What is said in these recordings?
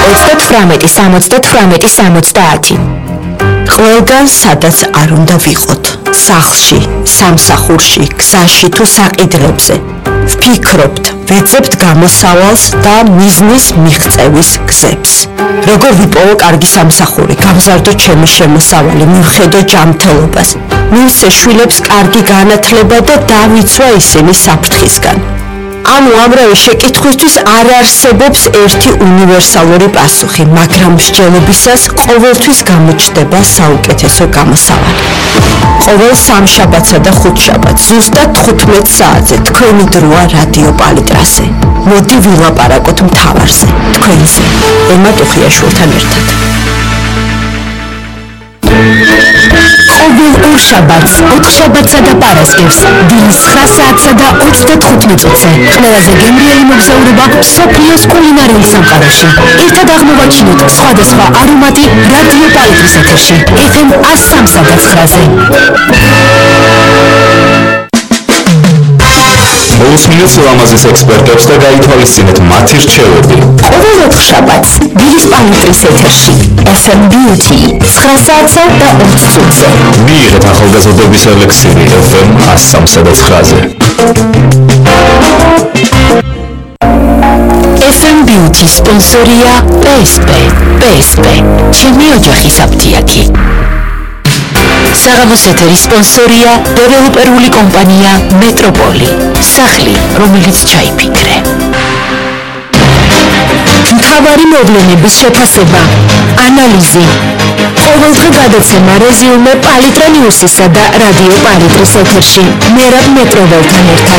38-70-70. ყველგან სადაც არ უნდა ვიყოთ, სახლში, სამსახურში, გზაში თუ საყიდლებზე. ვფიქრობთ, ვეძებთ გამოსავალს და მიზნის მიღწევის გზებს. როგორ ვიპოვო კარგი სამსახური, გავზარდო ჩემი შემოსავალი, მივხედო ჯანმრთელობას, მივცე შვილებს კარგი განათლება და დავიცვა ისინი საფრთხისგან. ანუ ამრავი შეკითხვისთვის არ არსებობს ერთი უნივერსალური პასუხი, მაგრამ მსჯელობისას ყოველთვის გამოჩნდება საუკეთესო გამოსავალი. ყოველ სამშაბათსა და ხუთშაბათს ზუსტად 15 საათზე თქვენი დროა რადიო პალიტრაზე. მოდი ვილაპარაკოთ მთავარზე, თქვენზე, ელმა ტუხიაშვილთან ერთად. ყოველ ორ შაბათს, 4 შაბათსა და პარასკევს, დილის 9 საათსა და 25 მინუტზე, ყველაზე გემრიელი მოგზაურობა მსოფლიოს კულინარიულ სამყაროში. ერთად აღმოვაჩინოთ სხვადასხვა არომატი რადიო პალიტრის ეთერში, FM 103.9-ზე. მოусმინეთ ლამაზის ექსპერტებს და გაითვალისწინეთ მათი რჩევები. ყოველ 4 შაბათს, დილის პალიტრის ეთერში, FM Beauty 9 საათსა და 20 წუთზე. მიიღეთ ახალგაზრდობის ელექსირი FM 103.9-ზე. FM Beauty სპონსორია PSP, ჩემი ოჯახის აფთიაქი. საღამოს ეთერის სპონსორია დეველოპერული კომპანია მეტროპოლი, სახლი, რომელიც ჩაიფიქრე. მთავარი მოვლენების შეფასება, ანალიზი. ყოველდღე გადაცემა რეზიუმე პალიტრა ნიუსისა და რადიო პალიტრის ეთერში, მერაბ მეტროველთან ერთად.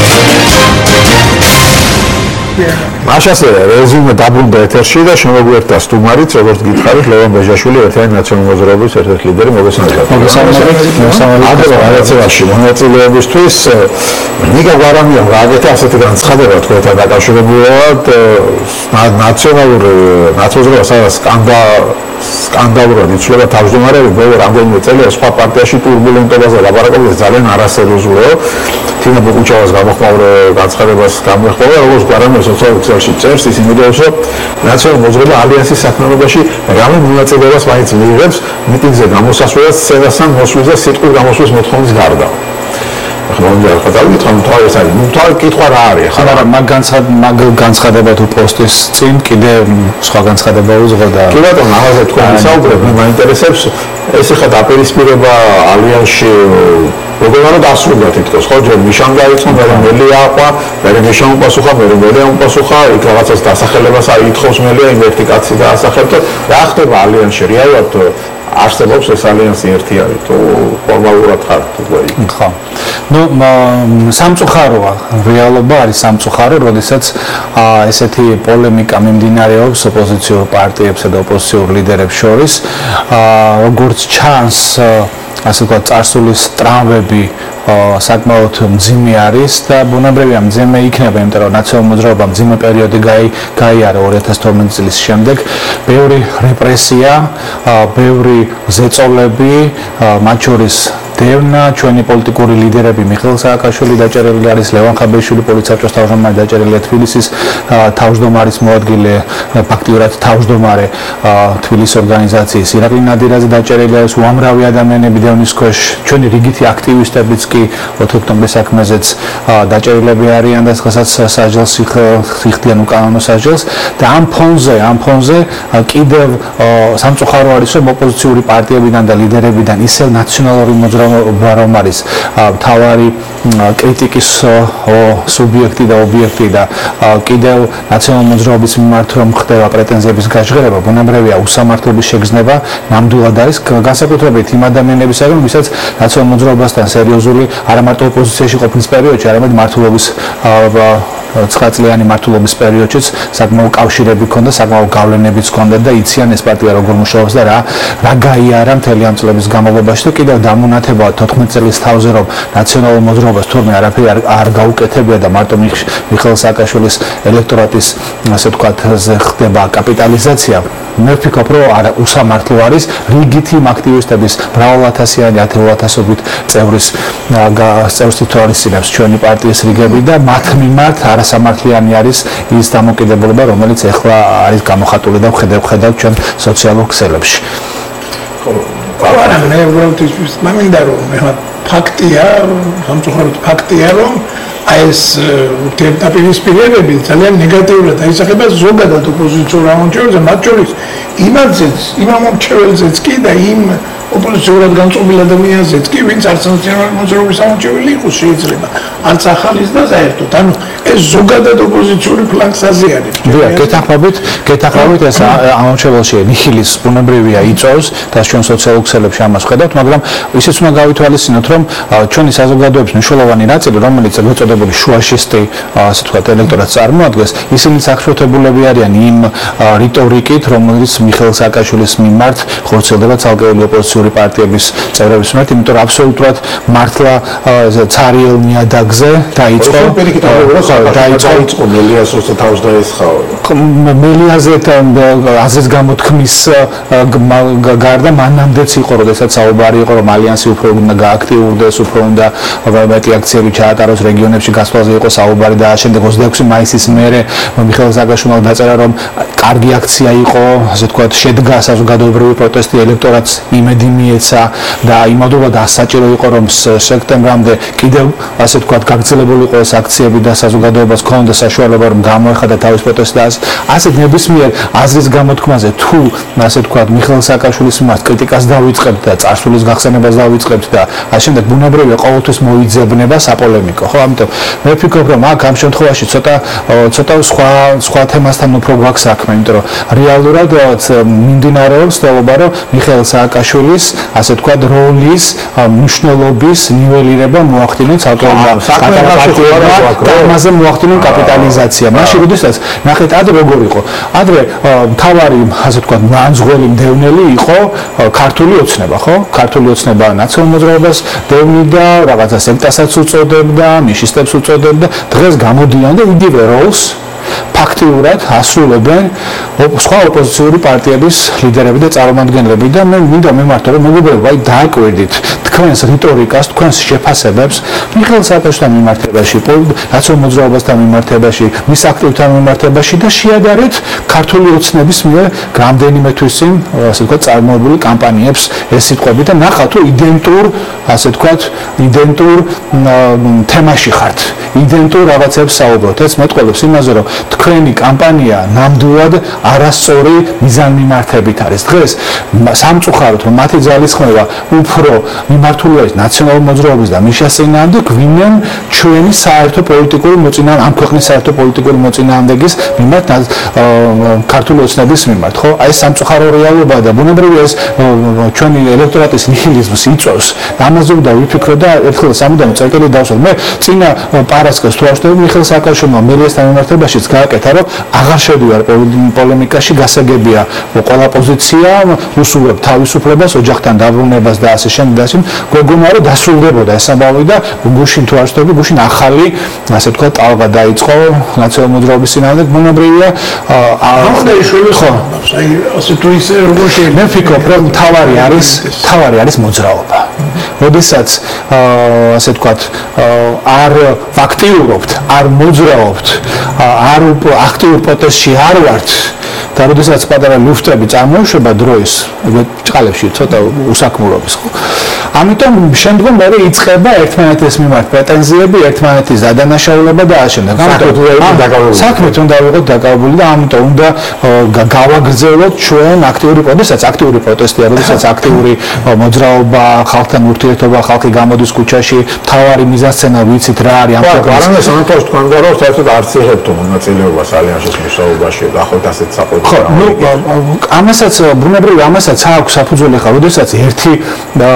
მაშასე რეზიუმე დაბრუნდა ეთერში და შემოგვიერთდა სტუმარიც, როგორც გითხარით, ლევან ბეჟაშვილი, ერთიანი ნაციონალური მოძრაობის ერთ-ერთი ლიდერი. მოგესალმებით. გადაცემაში მონაწილეობისთვის ნიკა გვარამიამ გააკეთა ასეთი განცხადება თქვენთან დაკავშირებულად ნაციონალური მოძრაობა სადაც სკანდალურად იცვლება თავმჯდომარეები ბოლო რამდენიმე წელია სხვა პარტიაში ტურბულენტობაზე ლაპარაკობენ ძალიან არასერიოზულო. თინა ბუკუჩავას გამოხმაურე განცხადებას გამოეხმაურა, როგორც გვარამია სოციალურ ქსელში წერს ის იმედებს, რომ ნაციონალური მოძრაობა ალიანსის საქმიანობაში რამე მონაწილეობას მაინც მიიღებს მიტინგზე გამოსასვლელად სცენასთან მოსვლის და სიტყვის გამოსვლის მოთხოვნის გარდა. კითხვა რა არის? ხარა მაგ განცხადება თუ პოსტის წინ კიდე სხვა განცხადება უძღვა და კი ბატონო, ამაზე თქვენ ვისაუბრებთ, მე მაინტერესებს ეს ხა დაპირისპირება ალიანსში როგორ დასრულდა თითქოს, ხო, ჯერ მიშამ გაიწვა, მე მელია აყვა, მე მიშამ უპასუხა, მე მელია უპასუხა, იქ რაღაცას დასახელებას აითხოვს მელია, იმ ერთი კაცი დაასახელეთ და რა ხდება ალიანსში? რეალურად არსებობს ეს ალიანსი ერთი არის თუ ფორმალურად ხარ თუ გვარი? ხო. ნუ სამწუხაროა, რეალობა არის სამწუხარო, როდესაც ესეთი პოლემიკა მიმდინარეობს ოპოზიციურ პარტიებსა და ოპოზიციურ ლიდერებს შორის, როგორც ჩანს, ასე ვთქვათ, წარსულის ტრამვები საკმაოდ მძიმე არის და ბუნებრივია მძიმე იქნება, იმიტომ რომ ნაციონალური მოძრაობა მძიმე პერიოდი გაიარა 2012 წლის შემდეგ. ბევრი რეპრესია, ბევრი ზეწოლები, მათ შორის დევნა, ჩვენი პოლიტიკური ლიდერები მიხეილ სააკაშვილი დაჭერილი არის, ლევან ხაბეიშვილი პოლიცია-საბჭოს თავმჯდომარე დაჭერილია, თბილისის თავმჯდომარის მოადგილე, ფაქტიურად თავმჯდომარე თბილისის ორგანიზაციის ირაკლი ნადირაძე დაჭერილი არის, უამრავი ადამიანები დევნის ქვეშ, ჩვენი რიგითი აქტივისტებიც კი 4 ოქტომბრის საქმეზეც დაჭერულები არიან და დღესაც სასჯელს იხდიან უკანონო სასჯელს და ამ ფონზე კიდევ სამწუხარო არის, რომ ოპოზიციური პარტიებიდან და ლიდერებიდან ისევ ნაციონალური მოძრაობა რომ არის მთავარი კრიტიკის სუბიექტი და ობიექტი და კიდევ ნაციონალური მოძრაობის მიმართ რომ ხდება პრეტენზიების გაჟღერება, ბუნებრივია უსამართლობის შეგრძნება ნამდვილად არის განსაკუთრებით იმ ადამიანებისაგან, ვისაც ნაციონალურ მოძრაობასთან სერიოზული არა მარტო ოპოზიციაში ყოფნის პერიოდში, არამედ მართლობის 9 წლიანი მართლობის პერიოდშიც საკმაო კავშირები ჰქონდა, საკმაო გავლენებიც ჰქონდა და იციან ეს პარტია როგორ მუშაობს და რა გაიარა მთელი ამ წლების განმავლობაში და კიდევ დამონათებაა 14 წლის თავზე რომ ნაციონალურ მოძრაობა მოძრაობას თურმე არაფერი არ გაუკეთებია და მარტო მიხეილ სააკაშვილის ელექტორატის ასე ვთქვათ ხდება კაპიტალიზაცია. მე ვფიქრობ, რომ უსამართლო არის რიგითი აქტივისტების მრავალათასიანი 10,000-ობით წევრის თვალისწინებს ჩვენი პარტიის რიგები და მათ მიმართ არასამართლიანი არის ის დამოკიდებულება, რომელიც ეხლა არის გამოხატული და ვხედავ ჩვენ სოციალურ ქსელებში. არა, მე უბრალოდ მინდა რომ ფაქტია, სამწუხაროდ ფაქტია, რომ ეს ურთიერთდაპირისპირებები ძალიან ნეგატიურად აისახება ზოგადად ოპოზიციურ ამორჩეველზე, მათ შორის იმ ამორჩეველზეც კი და იმ ოპოზიციურად განწყობილ ადამიანზეც კი, ვინც არც ნაციონალური მოძრაობის ამორჩეველი იყოს შეიძლება, არც ახალის და საერთოდ. ანუ ეს ზოგადად ოპოზიციური ფლანგს აზიანებს. გეთანხმებით ეს ამორჩეველში ნიჰილის ბუნებრივია იწოვს და ჩვენ სოციალურ ქსელებში ამას ვხედავთ, მაგრამ ისიც უნდა გავითვალისწინოთ, რომ ჩვენი საზოგადოების მნიშვნელოვანი ნაწილი, რომელიც ეგრეთწოდებული შუაშისტი, ასე ვთქვათ, ელექტორატს წარმოადგენს, ისინი სახშოთებულები არიან იმ რიტორიკით, რომელიც მიხეილ სააკაშვილის მიმართ ხორციელდება ცალკეული ოპოზიციური პარტიების წევრების მიმართ, იმიტომ რომ აბსოლუტურად მართლა ცარიელ ნიადაგზე დაიწყო მელიას როცა თავს დაესხაო. მელიაზე აზრის გამოთქმის გარდა მანამდეც იყო, როდესაც საუბარი იყო, რომ ალიანსი უფრო უნდა გააქტიურდეს, უფრო უნდა მეტი აქციები ჩაატაროს რეგიონებში გასვლაზე იყო საუბარი და შემდეგ 26 მაისის მერე მიხეილ სააკაშვილმა დაწერა, რომ კარგი აქცია იყო, ასე ვთქვათ, შედგა საზოგადოებრივი პროტესტი, ელექტორატს იმედი მიეცა და იმავდროულად საჭირო იყო, რომ სექტემბრამდე კიდევ ასე ვთქვათ, გაგრძელებული იყო ეს აქციები და საზოგადოებას ჰქონდა საშუალება, რომ გამოეხადა თავის პროტესტს და ასეთ ნებისმიერ აზრის გამოთქმაზე თუ ასე ვთქვათ, მიხეილ სააკაშვილის მიმართ კრიტიკას დავიწყებთ და წარსულის გახსენებას დავიწყებთ და ამ შემდეგ ბუნებრივია ყოველთვის მოიძებნება საპოლემიკო, ხო? ამიტომ მე ვფიქრობ, რომ ამ შემთხვევაში ცოტა სხვა თემასთან უფრო გვაქვს საქმე, იმიტომ რომ რეალურად მიმდინარეობს თაობა, რომ მიხეილ სააკაშვილის ასე ვთქვათ, როლის მნიშვნელობის ნიველირება მოახდინონ ცალკეულ ამაზე მოახდინონ კაპიტალიზაცია. მაშინ როდესაც ნახეთ ადრე როგორ იყო. ადრე მთავარი ასე ვთქვათ, მანძღველი მდევნელი იყო ქართული ოცნება, ხო? ქართული ოცნება ნაციონალურ მოძრაობას დევნიდა, რაღაცა სექტასაც უწოდებდა, მიშისტებს უწოდებდა. დღეს გამოდიან და იგივე როლს ფაქტიურად ასრულებენ სხვა ოპოზიციური პარტიების ლიდერები და წარმომადგენლები და მე მინდა მემართო, რომ მეგობრებო, აი დააკვირდით თქვენს რიტორიკას, თქვენს შეფასებებს მიხეილ სააკაშვილთან მიმართებაში, ნაციონალურ მოძრაობასთან მიმართებაში, მის აქტივთან მიმართებაში და შეადარეთ ქართული ოცნების მიერ რამდენიმე თვის წინ, ასე ვთქვათ, წარმოებული კამპანიებს ეს სიტყვები და ნახავთ, რომ ასე ვთქვათ, იდენტურ თემაში ხართ, იდენტურ რაღაცებს საუბრობთ. ეს მეტყველებს იმაზე, რომ თქვენი კამპანია ნამდვილად არასწორი მიზანმიმართებით არის. დღეს სამწუხაროდ, რომ მათი ძალისხმევა უფრო მიმართულია ნაციონალურ მოძრაობის და მიშას წინააღმდეგ, გვინენ ჩვენი საერთო პოლიტიკური მოწინააღმდეგე, ამ ქვეყნის საერთო პოლიტიკური მოწინააღმდეგის მიმართ, ქართული ოცნების მიმართ, ხო? აი ეს სამწუხარო რეალობაა და ბუნებრივია ეს ჩვენი ელექტორატის ნიჰილიზმს იწვევს. ამაზე უნდა ვიფიქროთ და ერთხელ სამუდამო წერტილი დავსვათ. მე წინა პარასკევს თუ არ ვშტები მიხეილ სააკაშვილმა მელიასთან მიმართებაშიც გააკეთა, რომ აღარ შევდივარ პოლემიკაში, გასაგებია ყველა პოზიცია უსურვებ თავისუფლებას, ოჯახთან დაბრუნებას და ასე შემდეგ. გვეგონა რომ დასრულდებოდა ეს ამბავი და გუშინ თუ არ ვშტები, გუშინ ახალი ასე ვთქვათ, ტალღა დაიწყო ნაციონალურ მოძრაობის წინააღმდეგ. ბუნებრივია ხო, აი ასე თუ ისე როგორ შეიძლება. მე ვფიქრობ, რომ თავარი არის მოძრაობა. როდესაც ასე ვთქვათ, არ აქტიურობთ, არ მოძრაობთ, არ აქტიურ პროტესტში არ ვართ და როდესაც პატარა ლუფტები წარმოუშვება დროის ჭყალებში ცოტა უსაქმურობის, ხო? ამიტომ შემდგომ მე იწყება ერთმანეთის მიმართ პრეტენზიები, ერთმანეთის დადანაშაულება და ასე შემდეგ. საქმეთ უნდა ვიყოთ დაკავებული და ამიტომ უნდა გავაგრძელოთ ჩვენ აქტიური პროტესტია, როდესაც აქტიური მოძრაობა, ხალხთან ურთიერთობა, ხალხი გამოდის ქუჩაში, მთავარი მიზანსცენა ვიცით რა არის ამ პროგრამაში. არა, სამწუხაროდ თქვენ გარო საერთოდ არც იღებთ მონაწილეობას ალიანსის მუშაობაში და ახლა ასეთ საყოველთაო. ხო, ამასაც ბუნებრივია ამასაც აქვს საფუძველი ხა, როდესაც ერთი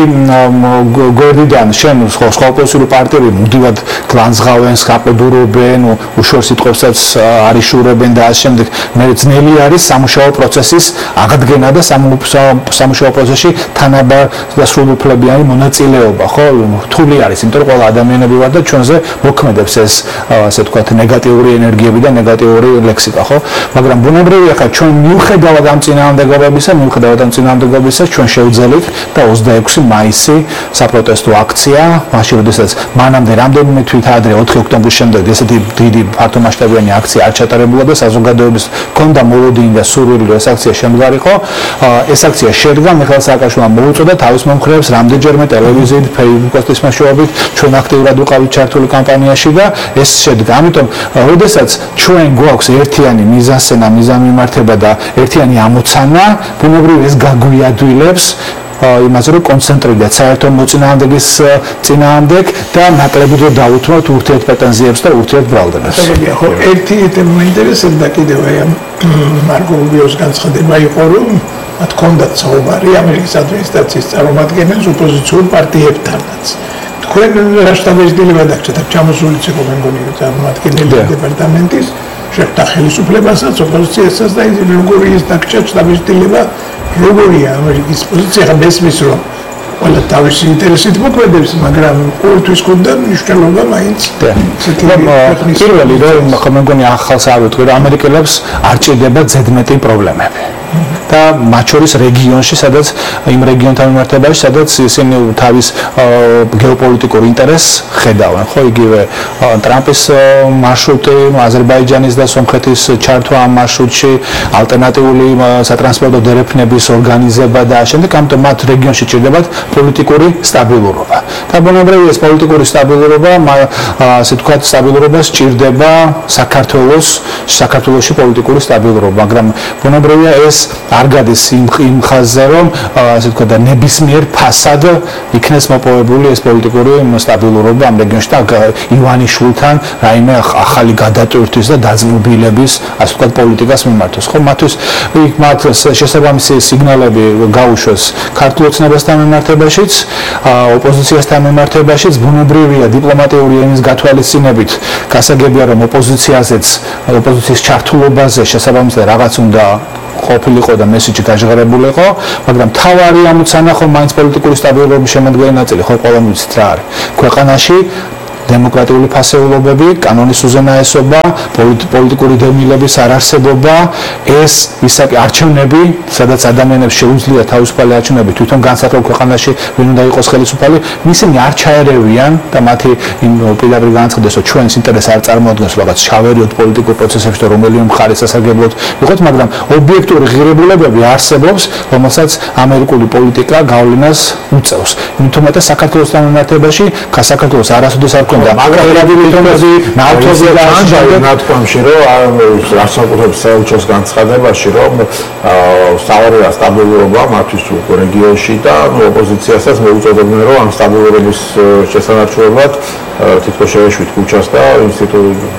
გვერდიდან შენ სხვა ოპოზიციური პარტიები მუდმივად გლანძღავენ, სკაპოდურობენ, უშორ სიტყვებსაც არიშურებენ და ასე შემდეგ. მე ძნელი არის სამუშაო პროცესის აღდგენა და სამუშაო პროცესში თანაბარ და სრულუფლებიანი მონაწილეობა, ხო? რთული არის, იმიტომ რომ ყველა ადამიანები ვარ და ჩვენზე მოქმედებს ეს ასე ვთქვათ ნეგატიური ენერგიები და ნეგატიური ლექსიკა, ხო? მაგრამ ბუნებრივია ხა ჩვენ მიუხედავად ამ წინააღმდეგობისა ჩვენ შევძელით და 26 მაისი საპროტესტო აქცია, მაშინ როდესაც მანამდე რამდენიმე თვით ადრე 4 ოქტომბრის შემდეგ ესეთი დიდი ფართომასშტაბიანი აქცია არ ჩატარებულა და საზოგადოების ჰქონდა მოლოდინი და სურვილი რომ ეს აქცია შემდგარიყო. ეს აქცია შედგა მიხეილ სააკაშვილმა მოუწოდა თავის მომხრეებს რამდენჯერმე ტელევიზიით, ფეისბუქის მეშვეობით ჩვენ აქტიურად ვიყავით ჩართული კამპანიაში და ეს შედგა. ამიტომ როდესაც ჩვენ გვაქვს ერთიანი მიზანსენა, მიზანმიმართება და ერთიანი ამოცანა, ბუნებრივია ეს გაგვიადვილებს იმაზე რომ კონცენტრირდეთ საერთო მოწინააღმდეგის წინააღმდეგ და ნაკლებად რომ დაუთმოთ ურთიერთ პრეტენზიებს და ურთიერთ ბრალდებებს. ხო, ერთი თემა მაინტერესებდა კიდევ ამ მარკო რუბიოს განცხადება იყო რომ მათ ჰქონდათ საუბარი ამერიკის ადმინისტრაციის წარმომადგენლებს ოპოზიციურ პარტიებთანაც. თქვენ რა შტაბ-ბიძილება დაგჭირდა ჩამოსულიც იყო მე მგონი წარმომადგენელი დეპარტამენტის შეხვდა ხელისუფლებასაც, ოპოზიციასაც და როგორი ის დაგჭირდა შტაბ-ბიძილება როგორია ამერიკის პოზიცია ხა მესმის რომ ყველა თავისი ინტერესით მოქმედებს, მაგრამ ყოველთვის ქონდა მნიშვნელობა მაინც. პირველი რომ მე მგონი ახალს არ ვიტყვი რომ ამერიკელებს არ ჭირდება ზედმეტი პრობლემები. და მათ შორის რეგიონში, სადაც იმ რეგიონთან მიმართებაში, სადაც ისინი თავის გეოპოლიტიკურ ინტერესს ხედავენ, ხო, იგივე ტრამპის მარშრუტი, აზერბაიჯანის და სომხეთის ჩართვა ამ მარშრუტში, ალტერნატიული სატრანსპორტო დერეფნების ორგანიზება და შემდეგ, ამიტომ მათ რეგიონში ჭირდებათ პოლიტიკური სტაბილურობა. და ბუნებრივია ეს პოლიტიკური სტაბილურობა, ასე ვთქვათ, სტაბილურობას ჭირდება საქართველოში პოლიტიკური სტაბილურობა, მაგრამ ბუნებრივია ეს არ გადის იმ ხაზზე, რომ ასე ვთქვათ და ნებისმიერ ფასად იქნეს მოპოვებული ეს პოლიტიკური სტაბილურობა ამ რეგიონში და ივანიშვილთან რაიმე ახალი გადატვირთვის და დაძმობილების ასე ვთქვათ პოლიტიკას მიმართოს. ხო, მათთვის მათ შესაბამისი სიგნალები გაუშვეს ქართულ ოცნებასთან მიმართებაშიც, ოპოზიციასთან მიმართებაშიც, ბუნებრივია დიპლომატიური ენის გათვალისწინებით გასაგებია რომ ოპოზიციის ჩართულობაზე შესაბამისად რაღაც უნდა ყოფილიყო და მესიჯი გაჟღერებულიყო, მაგრამ თავარი ამოცანა ხო მაინც პოლიტიკური სტაბილურობის შემადგენელი ნაწილი ხო ყველა ვიცით რა არის. ქვეყანაში დემოკრატიული ფასეულობები, კანონის უზენაესობა, პოლიტიკური დევნილების არარსებობა, ეს ვისაკი არჩევნები, სადაც ადამიანებს შეუძლია თავისუფალი არჩევნები თვითონ განსაკუთრებულ ქვეყანაში ვინ უნდა იყოს ხელისუფალი, ისინი არ ჩაერევიან და მათი იმ პირდაპირ განაცხადეს, რომ ჩვენს ინტერესს არ წარმოადგენს რაღაც ჩავერიოთ პოლიტიკურ პროცესებში და რომელიმე მხარის სასარგებლოდ ვიყოთ, მაგრამ ობიექტური ღირებულებები არსებობს, რომელსაც ამერიკული პოლიტიკა გავლენას უწევს. იმიტომ რომ საქართველოსთან მიმართებაში საქართველოს არასოდეს არ მაგრამ ერადი ნავთობი და ნათქვამში რომ რასაკუთრებს საელჩოს განცხადებაში რომ საავადმყოფო სტაბილურობა მათთვის რეგიონში და ოპოზიციასაც მოუწოდებდნენ რომ ამ სტაბილურობის შესანარჩუნებლად თითქოს შევეშვით ქუჩას და ინსტიტუტი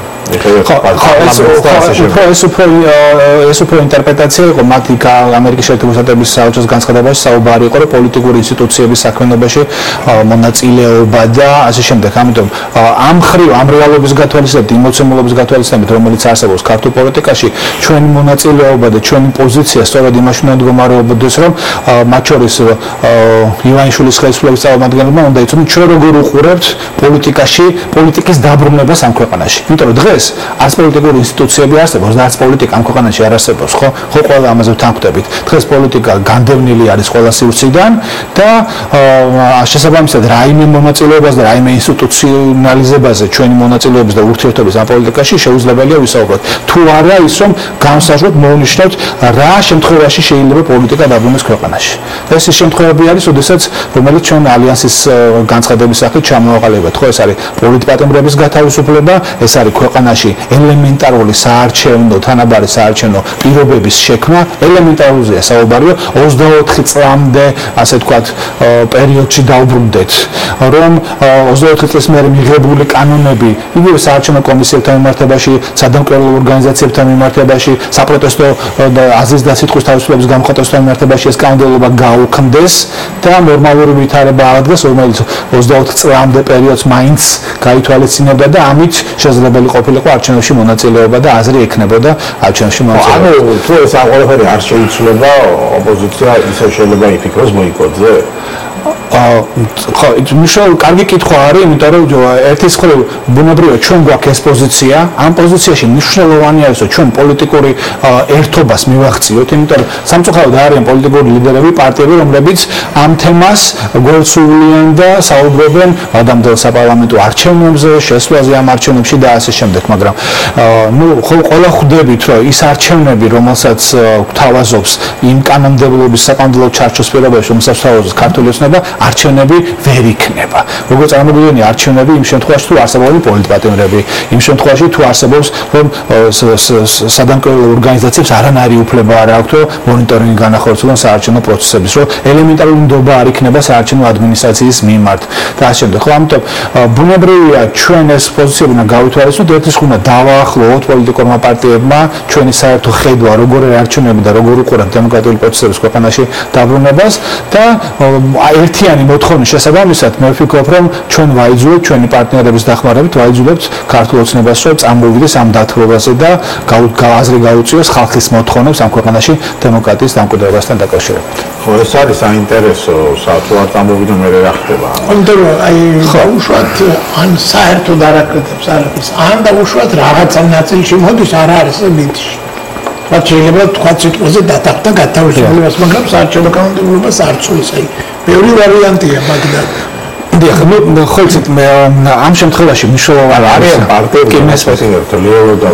ეს უფრო ინტერპრეტაცია იყო მათი ამერიკის შეერთებული შტატების საელჩოს განცხადებაში საუბარი იყო რომ პოლიტიკური ინსტიტუციების საქმიანობაში მონაწილეობა და ასე შემდეგ. ამიტომ ამ რეალობის გათვალისწინებით, იმოცემულობის გათვალისწინებით, რომელიც არსებობს ქართულ პოლიტიკაში, ჩვენი მონაწილეობა და ჩვენი პოზიცია სწორედ იმაში უნდა მდგომარეობდეს, რომ მათ შორის ივანიშვილის ხელისუფლების წარმომადგენლებმა უნდა იცოდნენ ჩვენ როგორ უყურებთ პოლიტიკის დაბრუნებას ამ ქვეყანაში. იმიტომ რომ დღეს არც პოლიტიკური ინსტიტუციები არსებობს და არც პოლიტიკა ამ ქვეყანაში არ არსებობს, ხო ყველა ამაზე ვთანხმდებით. დღეს პოლიტიკა განდევნილი არის ყველა სივრციდან და შესაბამისად რაიმე მონაწილეობას და რაიმე ინსტიტუციონალიზებაზე ჩვენი მონაწილეობის და ურთიერთობის ამ პოლიტიკაში შეუძლებელია ვისაუბროთ. თუ არა ის რომ განსაზღვროთ მოვნიშნოთ რა შემთხვევაში შეიძლება პოლიტიკა დაბრუნდეს ქვეყანაში. ეს ის შემთხვევები არის, რომელიც ჩვენ ალიანსის განცხადების სახით ჩამოვაყალიბებთ. ხო ეს არის პოლიტპატიმრების გათავისუფლება, ეს არის ქვეყანა ქვეყანაში ელემენტარული საარჩევნო თანაბარი საარჩევნო პირობების შექმნა ელემენტარულია საუბარია 24 წლამდე ასე ვთქვათ პერიოდში დაუბრუნდეთ რომ 24 წლის მერე მიღებული კანონები იგივე საარჩევნო კომისიებთან მიმართებაში სადამკვირვებლო ორგანიზაციებთან მიმართებაში საპროტესტო და აზრის და სიტყვის თავისუფლების გამხოტვასთან მიმართებაში ეს კანონმდებლობა გაუქმდეს და ნორმალური ვითარება აღდგეს რომელიც 24 წლამდე პერიოდს მაინც გაითვალისწინებდა და ამით შესაძლებელი ყოფილიყო არჩევნებში მონაწილეობა და აზრი ექნებოდა არჩევნებში მონაწილეობა. ანუ თუ ეს ყველაფერი არ შეიცვლება ოპოზიცია ისე შეიძლება იფიქროს ბოიკოტზე? ხო, მიშელ კარგი კითხვა არის, იმიტომ რომ ერთის მხრივ ბუნებრივია ჩვენ გვაქვს ეს პოზიცია, ამ პოზიციაში მნიშვნელოვანი არის, რომ ჩვენ პოლიტიკური ერთობას მივახციოთ, იმიტომ რომ სამწუხაროდ არიან პოლიტიკური ლიდერები, პარტიები, რომლებიც ამ თემას გვერდსუვლიან და საუბრობენ ადამიანთა საპარლამენტო არჩევნებზე, შესვლაზე ამ არჩევნებში და ასე შემდეგ, მაგრამ ყველა ხვდებით, რომ ის არჩევნები, რომელსაც გვთავაზობს იმ კანონმდებლობის საკანონმდებლო ჩარჩოს პირობებში, რომელსაც თავაზობს ქართული ოცნება, არჩევნები ვერ იქნება. როგორც წარმოგვიდგენია არჩევნები იმ შემთხვევაში თუ არსებობენ პოლიტპატიმრები, იმ შემთხვევაში თუ არსებობს რომ სადამკვირვებლო ორგანიზაციებს არანაირი უფლება არ აქვთ რომ მონიტორინგი განახორციელონ საარჩევნო პროცესების, რომ ელემენტარული ნდობა არ იქნება საარჩევნო ადმინისტრაციის მიმართ და ასე შემდეგ. ხო, ამიტომ ბუნებრივია ჩვენ ეს პოზიციები უნდა გავითვალისწინოთ, ერთის უნდა დავაახლოვოთ პოლიტიკურმა პარტიებმა ჩვენი საერთო ხედვა როგორ არჩევნები და როგორ უყურებთ დემოკრატიული პროცესების ქვეყანაში დაბრუნებას და ერთიანი მოთხოვნის შესაბამისად მე ვფიქრობ რომ ჩვენ ვაიძულებთ ჩვენი პარტნიორების დახმარებით ვაიძულებთ ქართულ ოცნებას რომ წამოვიდეს ამ დათბობაზე და აზრი გაუწიოს ხალხის მოთხოვნებს ამ ქვეყანაში დემოკრატიის დამკვიდრებასთან დაკავშირებით. ხო, ეს არის საინტერესო თუ არ წამოვიდო მე რა ხდება. იმიტომ რომ აი დაუშვათ ან საერთოდ არაკეთებს არაფერს ან დაუშვათ რაღაცა ნაწილში მოდის არ არის მითში. რაც შეიძლება თქვა სიტყვაზე დათანხმდა გათავისუფლებას, მაგრამ საარჩევნო კანონმდებლობას არ ცვლის. აი ბევრი ვარიანტია მაგდან. დიახ, ნუ ხო იცით მე ამ შემთხვევაში მნიშვნელოვანი არის პარტიები მესპეციალურად ლეო და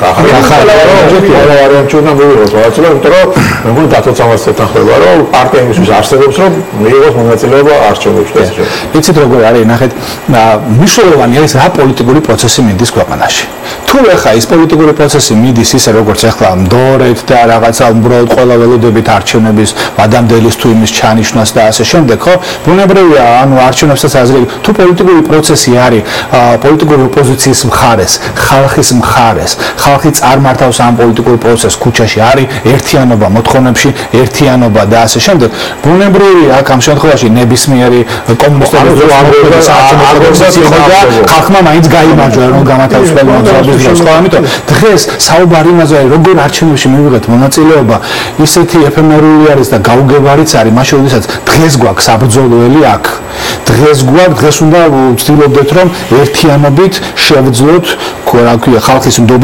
ვარიანტი უნდა მოვიღოთ, იმიტომ რომ მე მგონი დათოცავას ეთანხმება რომ პარტია იმისთვის არსებობს რომ მიიღოს მონაწილეობა არჩევნებში. იცით როგორ არის, ნახეთ, მნიშვნელოვანი არის რა პოლიტიკური პროცესი მიდის ქვეყანაში. თუ ახლა ის პოლიტიკური პროცესი მიდის ისე როგორც ახლა მდორეთ და რაღაცა უბრალოდ ყველა ველოდებით არჩევნების ვადამდელის თუ იმის ჩანიშვნას და ასე შემდეგ, ხო? ბუნებრივია, ანუ არჩევნებსაც აზრი, თუ პოლიტიკური პროცესი არის პოლიტიკური ოპოზიციის მხარეს, ხალხის მხარეს, ხალხი წარმართავს ამ პოლიტიკურ პროცესს, ქუჩაში არის ერთიანობა მოთხოვნებში, ერთიანობა და ასე შემდეგ. ბუნებრივია, აქ ამ შემთხვევაში ნებისმიერი კომუნისტების ხალხმა მაინც გაიმარჯვა რომ გამათავისუფლება მოძრაობის დროს. ხო, ამიტომ დღეს საუბარი იმაზე არის, როგორ არჩევნებში მივიღეთ მონაწილეობა, ისეთი ეფემერული არის და გაუგებარიც არის, მაშინ როდესაც დღეს გვაქვს საბრძოლოელი აქ. დღეს უნდა ვცდილობდეთ რომ ერთიანობით შევძლოთ, რა ქვია, ხალხის